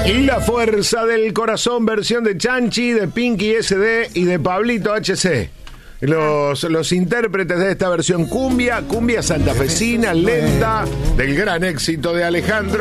La fuerza del corazón, versión de Chanchi, de Pinky SD y de Pablito HC. Los intérpretes de esta versión cumbia santafesina, lenta, del gran éxito de Alejandro.